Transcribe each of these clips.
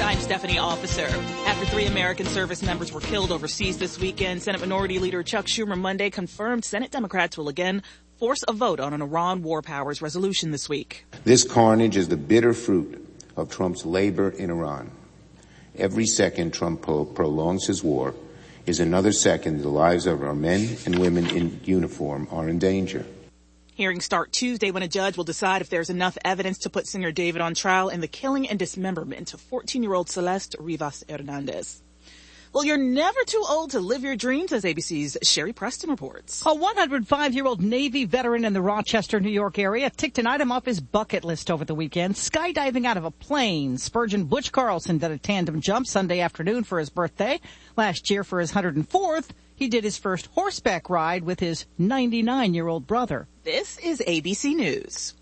I'm Stephanie Officer. After 3 American service members were killed overseas this weekend, Senate Minority Leader Chuck Schumer Monday confirmed Senate Democrats will again force a vote on an Iran war powers resolution this week. This carnage is the bitter fruit of Trump's labor in Iran. Every second Trump prolongs his war is another second the lives of our men and women in uniform are in danger. Hearings start Tuesday when a judge will decide if there's enough evidence to put singer David on trial in the killing and dismemberment of 14-year-old Celeste Rivas Hernandez. Well, you're never too old to live your dreams, as ABC's Sherry Preston reports. A 105-year-old Navy veteran in the Rochester, New York area ticked an item off his bucket list over the weekend, skydiving out of a plane. Spurgeon Butch Carlson did a tandem jump Sunday afternoon for his birthday. Last year, for his 104th, he did his first horseback ride with his 99-year-old brother. This is ABC News.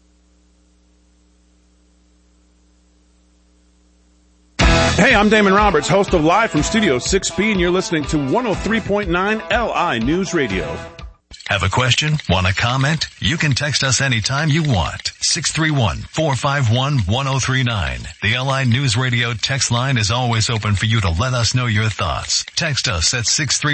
Hey, I'm Damon Roberts, host of Live from Studio 6B, and you're listening to 103.9 LI News Radio. Have a question? Want to comment? You can text us anytime you want. 631-451-1039. The LI News Radio text line is always open for you to let us know your thoughts. Text us at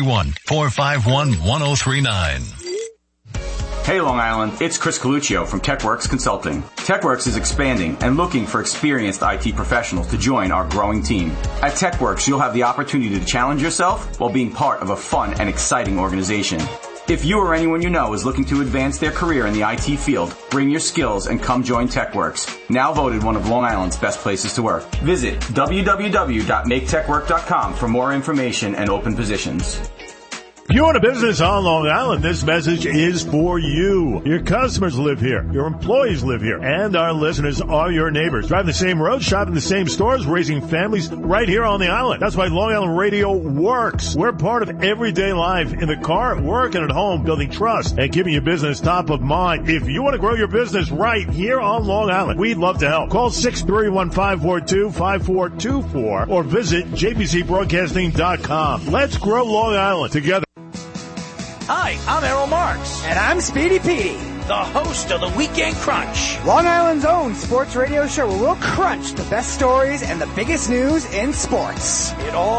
631-451-1039. Hey Long Island, it's Chris Coluccio from TechWorks Consulting. TechWorks is expanding and looking for experienced IT professionals to join our growing team. At TechWorks, you'll have the opportunity to challenge yourself while being part of a fun and exciting organization. If you or anyone you know is looking to advance their career in the IT field, bring your skills and come join TechWorks, now voted one of Long Island's best places to work. Visit www.maketechwork.com for more information and open positions. If you own a business on Long Island, this message is for you. Your customers live here. Your employees live here. And our listeners are your neighbors. Drive the same road, shop in the same stores, raising families right here on the island. That's why Long Island Radio works. We're part of everyday life in the car, at work, and at home, building trust and keeping your business top of mind. If you want to grow your business right here on Long Island, we'd love to help. Call 631-542-5424 or visit jbcbroadcasting.com. Let's grow Long Island together. Hi, I'm Errol Marks. And I'm Speedy Petey, the host of the Weekend Crunch, Long Island's own sports radio show where we'll crunch the best stories and the biggest news in sports. It all